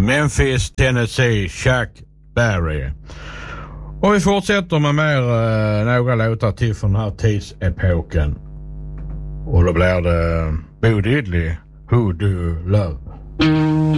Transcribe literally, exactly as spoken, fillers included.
Memphis, Tennessee, Chuck Berry. Och vi fortsätter med mer eh, några låtar till från den här tidsepoken. Och då blir det Bo Diddley, Who Do You Love?